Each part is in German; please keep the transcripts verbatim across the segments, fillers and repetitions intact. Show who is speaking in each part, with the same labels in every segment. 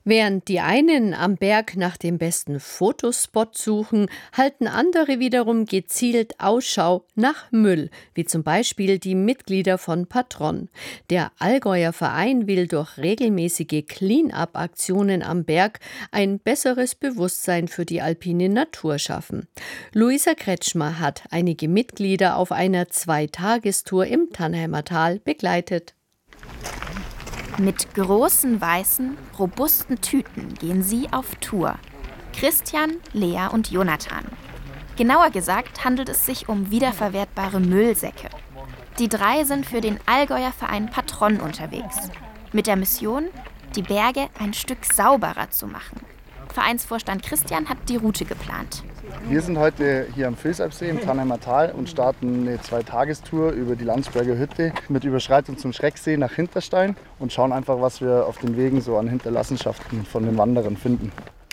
Speaker 1: Während die einen am Berg nach dem besten Fotospot suchen, halten andere wiederum gezielt Ausschau nach Müll, wie zum Beispiel die Mitglieder von Patron. Der Allgäuer Verein will durch regelmäßige Clean-up-Aktionen am Berg ein besseres Bewusstsein für die alpine Natur schaffen. Luisa Kretschmer hat einige Mitglieder auf einer Zweitagestour im Tannheimer Tal begleitet.
Speaker 2: Mit großen, weißen, robusten Tüten gehen sie auf Tour. Christian, Lea und Jonathan. Genauer gesagt handelt es sich um wiederverwertbare Müllsäcke. Die drei sind für den Allgäuer Verein Patron unterwegs. Mit der Mission, die Berge ein Stück sauberer zu machen. Vereinsvorstand Christian hat die Route geplant.
Speaker 3: Wir sind heute hier am Vilsalpsee im Tannheimer Tal und starten eine Zweitagestour über die Landsberger Hütte mit Überschreitung zum Schrecksee nach Hinterstein und schauen einfach, was wir auf den Wegen so an Hinterlassenschaften von den Wanderern finden.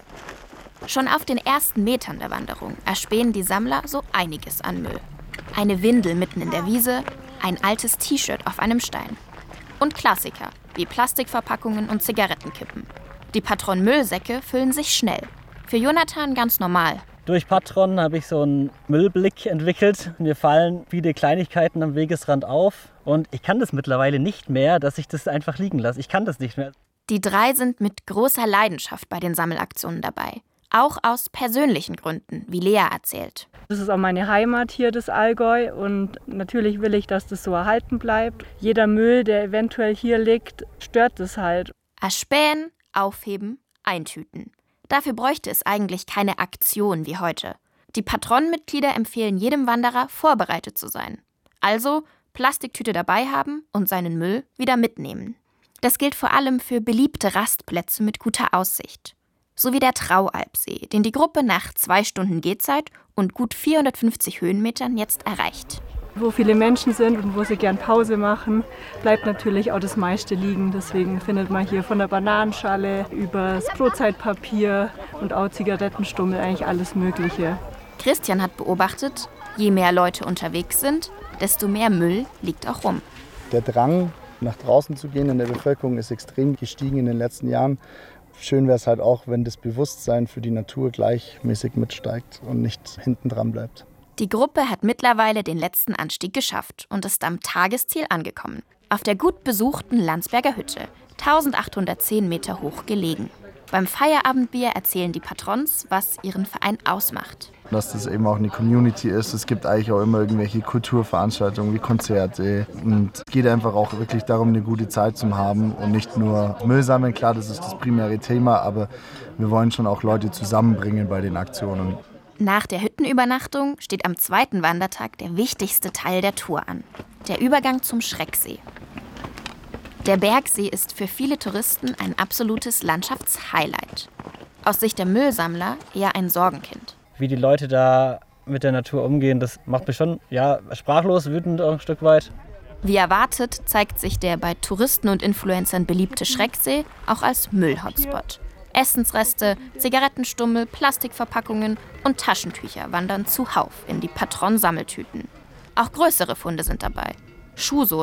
Speaker 2: Schon auf den ersten Metern der Wanderung erspähen die Sammler so einiges an Müll. Eine Windel mitten in der Wiese, ein altes T-Shirt auf einem Stein. Und Klassiker wie Plastikverpackungen und Zigarettenkippen. Die Patron-Müllsäcke füllen sich schnell. Für Jonathan ganz normal.
Speaker 4: Durch Patron habe ich so einen Müllblick entwickelt. Mir fallen viele Kleinigkeiten am Wegesrand auf. Und ich kann das mittlerweile nicht mehr, dass ich das einfach liegen lasse. Ich kann das nicht mehr.
Speaker 2: Die drei sind mit großer Leidenschaft bei den Sammelaktionen dabei. Auch aus persönlichen Gründen, wie Lea erzählt.
Speaker 5: Das ist auch meine Heimat hier, das Allgäu. Und natürlich will ich, dass das so erhalten bleibt. Jeder Müll, der eventuell hier liegt, stört das halt.
Speaker 2: Erspähen, aufheben, eintüten. Dafür bräuchte es eigentlich keine Aktion wie heute. Die Patron-Mitglieder empfehlen jedem Wanderer, vorbereitet zu sein. Also Plastiktüte dabei haben und seinen Müll wieder mitnehmen. Das gilt vor allem für beliebte Rastplätze mit guter Aussicht. So wie der Traualpsee, den die Gruppe nach zwei Stunden Gehzeit und gut vierhundertfünfzig Höhenmetern jetzt erreicht.
Speaker 5: Wo viele Menschen sind und wo sie gern Pause machen, bleibt natürlich auch das meiste liegen. Deswegen findet man hier von der Bananenschale über das Brotzeitpapier und auch Zigarettenstummel eigentlich alles Mögliche.
Speaker 2: Christian hat beobachtet, je mehr Leute unterwegs sind, desto mehr Müll liegt auch rum.
Speaker 3: Der Drang, nach draußen zu gehen in der Bevölkerung, ist extrem gestiegen in den letzten Jahren. Schön wäre es halt auch, wenn das Bewusstsein für die Natur gleichmäßig mitsteigt und nicht hinten dran bleibt.
Speaker 2: Die Gruppe hat mittlerweile den letzten Anstieg geschafft und ist am Tagesziel angekommen. Auf der gut besuchten Landsberger Hütte, eintausendachthundertzehn Meter hoch gelegen. Beim Feierabendbier erzählen die Patrons, was ihren Verein ausmacht.
Speaker 3: Dass das eben auch eine Community ist. Es gibt eigentlich auch immer irgendwelche Kulturveranstaltungen wie Konzerte. Und es geht einfach auch wirklich darum, eine gute Zeit zu haben und nicht nur Müll sammeln. Klar, das ist das primäre Thema, aber wir wollen schon auch Leute zusammenbringen bei den Aktionen.
Speaker 2: Nach der Hüttenübernachtung steht am zweiten Wandertag der wichtigste Teil der Tour an, der Übergang zum Schrecksee. Der Bergsee ist für viele Touristen ein absolutes Landschaftshighlight. Aus Sicht der Müllsammler eher ein Sorgenkind.
Speaker 4: Wie die Leute da mit der Natur umgehen, das macht mich schon ja, sprachlos, wütend auch ein Stück weit.
Speaker 2: Wie erwartet zeigt sich der bei Touristen und Influencern beliebte Schrecksee auch als Müll-Hotspot. Essensreste, Zigarettenstummel, Plastikverpackungen und Taschentücher wandern zuhauf in die Patron-Sammeltüten. Auch größere Funde sind dabei. Schuhsohlen